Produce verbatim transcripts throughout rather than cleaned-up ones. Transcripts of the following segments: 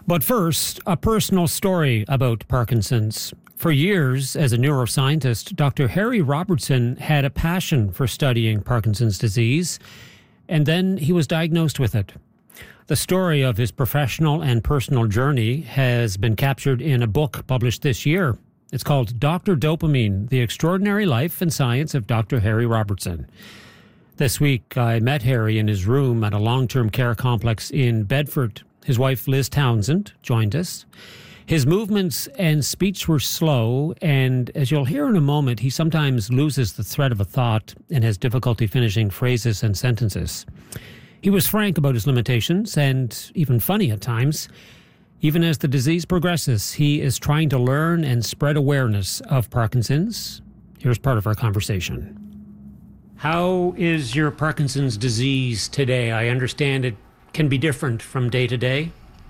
But first, a personal story about Parkinson's. For years, as a neuroscientist, Doctor Harry Robertson had a passion for studying Parkinson's disease, and then he was diagnosed with it. The story of his professional and personal journey has been captured in a book published this year. It's called Doctor Dopamine, The Extraordinary Life and Science of Doctor Harry Robertson. This week, I met Harry in his room at a long-term care complex in Bedford. His wife, Liz Townsend, joined us. His movements and speech were slow, and as you'll hear in a moment, he sometimes loses the thread of a thought and has difficulty finishing phrases and sentences. He was frank about his limitations and even funny at times. Even as the disease progresses, he is trying to learn and spread awareness of Parkinson's. Here's part of our conversation. How is your Parkinson's disease today? I understand it can be different from day to day.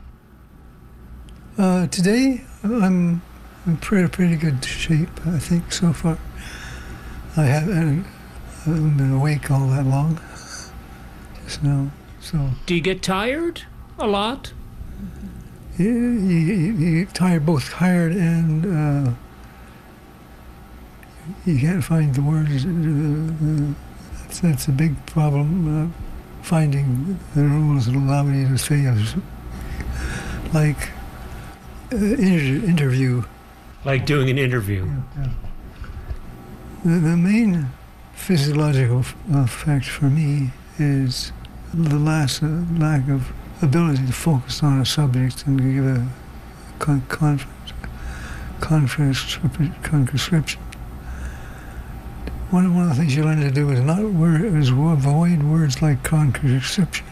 Uh, today, I'm in pretty, pretty good shape, I think, so far. I haven't, I haven't been awake all that long just now, so... Do you get tired a lot? You, you, you get tired, both tired and uh, you can't find the words. Uh, that's, that's a big problem, uh, finding the rules that allow you to say, like uh, inter- interview. Like doing an interview. Yeah, yeah. The, the main physiological f- effect for me is the last, uh, lack of ability to focus on a subject and give a con- con- conscription. One, one of the things you learn to do is not word, is avoid words like conscription.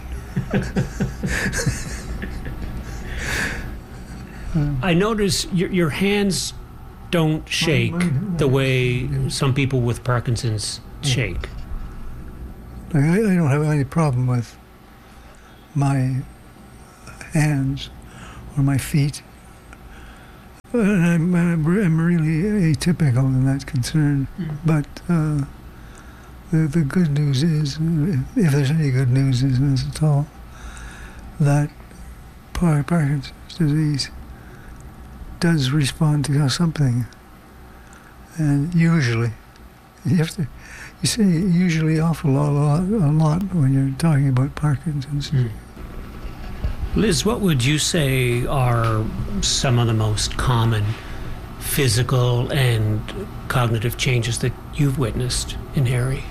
um, I notice your, your hands don't shake my, my, the way some people with Parkinson's shake. Like I, I don't have any problem with my hands or my feet. And I'm, I'm really atypical in that concern. Mm. But uh, the, the good news is, if there's any good news in this at all, that Parkinson's disease does respond to something. And usually, you have to, you say usually awful lot, a lot, a lot when you're talking about Parkinson's. Mm. Liz, what would you say are some of the most common physical and cognitive changes that you've witnessed in Harry?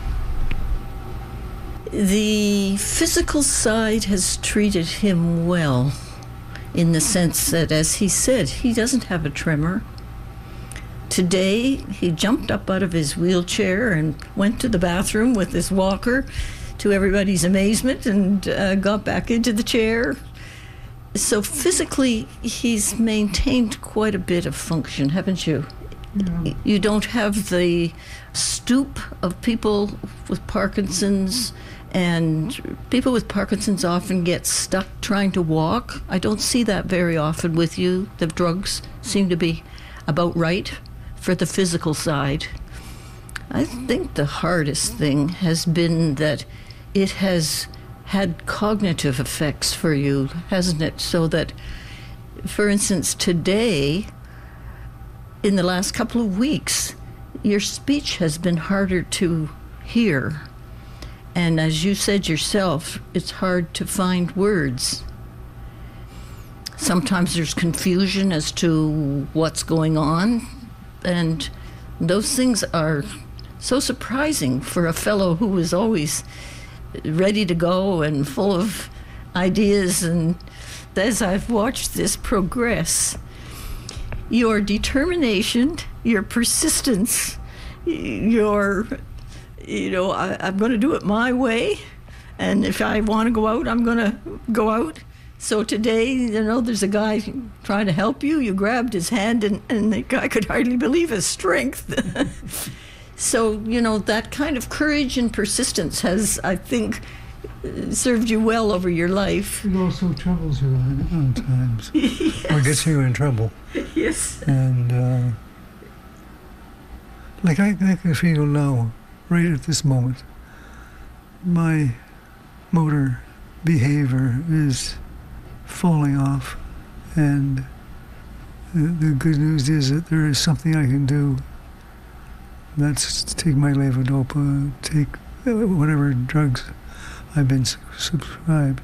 The physical side has treated him well, in the sense that, as he said, he doesn't have a tremor. Today, he jumped up out of his wheelchair and went to the bathroom with his walker, to everybody's amazement, and uh, got back into the chair. So physically, he's maintained quite a bit of function, haven't you? Yeah. You don't have the stoop of people with Parkinson's, and people with Parkinson's often get stuck trying to walk. I don't see that very often with you. The drugs seem to be about right for the physical side. I think the hardest thing has been that it has had cognitive effects for you, hasn't it? So that, for instance, today, in the last couple of weeks, your speech has been harder to hear. And as you said yourself, it's hard to find words. Sometimes there's confusion as to what's going on, and those things are so surprising for a fellow who is always ready to go and full of ideas. And as I've watched this progress, your determination, your persistence, your, you know, I, I'm going to do it my way, and if I want to go out, I'm going to go out. So today, you know, there's a guy trying to help you. You grabbed his hand, and, and the guy could hardly believe his strength. So, you know, that kind of courage and persistence has, I think, served you well over your life. It also troubles you at times. Yes. Or gets you in trouble. Yes. And, uh, like I, I can feel now, right at this moment, my motor behavior is falling off And the, the good news is that there is something I can do. That's to take my levodopa, take whatever drugs I've been subscribed.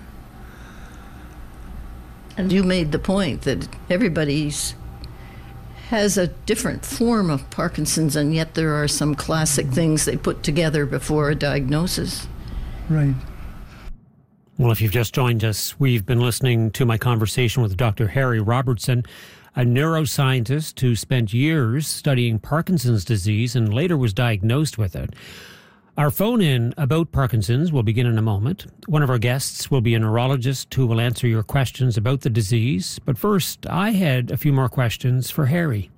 And you made the point that everybody's has a different form of Parkinson's, and yet there are some classic things they put together before a diagnosis. Right. Well, if you've just joined us, we've been listening to my conversation with Doctor Harry Robertson, a neuroscientist who spent years studying Parkinson's disease and later was diagnosed with it. Our phone-in about Parkinson's will begin in a moment. One of our guests will be a neurologist who will answer your questions about the disease. But first, I had a few more questions for Harry.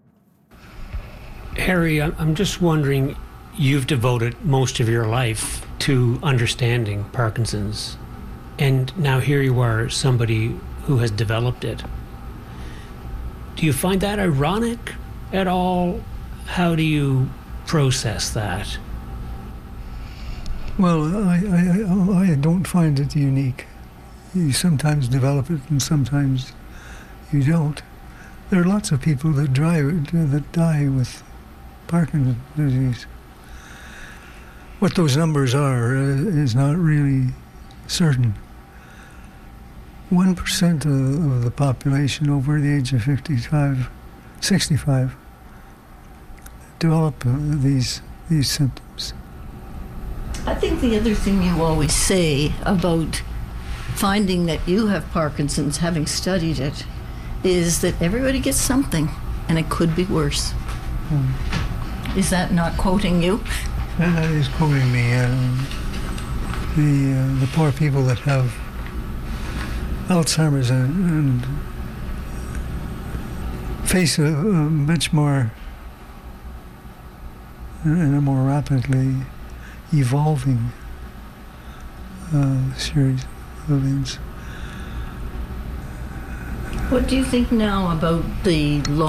Harry, I'm just wondering, you've devoted most of your life to understanding Parkinson's, and now here you are, somebody who has developed it. Do you find that ironic at all? How do you process that? Well, I, I, I don't find it unique. You sometimes develop it and sometimes you don't. There are lots of people that, drive, that die with Parkinson's disease. What those numbers are uh, is not really certain. one percent of, of the population over the age of fifty-five, sixty-five develop uh, these, these symptoms. I think the other thing you always say about finding that you have Parkinson's, having studied it, is that everybody gets something, and it could be worse. Hmm. Is that not quoting you? That is quoting me. Uh, the uh, the poor people that have Alzheimer's and, and face a, a much more and a more rapidly evolving uh, series of events. What do you think now about the law?